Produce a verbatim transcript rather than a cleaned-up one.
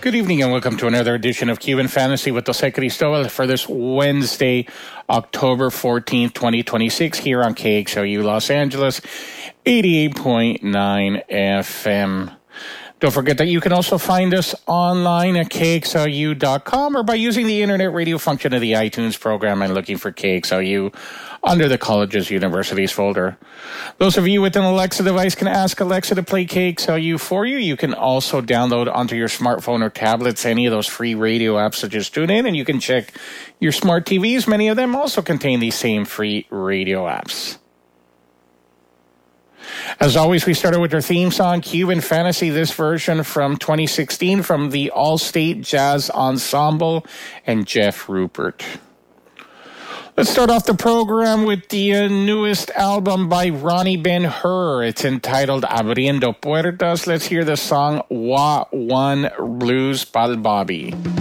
Good evening and welcome to another edition of Cuban Fantasy with Jose Cristobal for this Wednesday, October fourteenth, twenty twenty-six here on K X L U Los Angeles, eighty-eight point nine F M. Don't forget that you can also find us online at K X L U dot com or by using the internet radio function of the iTunes program and looking for K X L U under the Colleges Universities folder. Those of you with an Alexa device can ask Alexa to play K X L U for you. You can also download onto your smartphone or tablets any of those free radio apps that just tune in, and you can check your smart T Vs. Many of them also contain these same free radio apps. As always, we started with our theme song, Cuban Fantasy, this version from twenty sixteen from the All-State Jazz Ensemble and Jeff Rupert. Let's start off the program with the uh, newest album by Ronnie Ben-Hur. It's entitled Abriendo Puertas. Let's hear the song Wah One Blues Pal Bobby.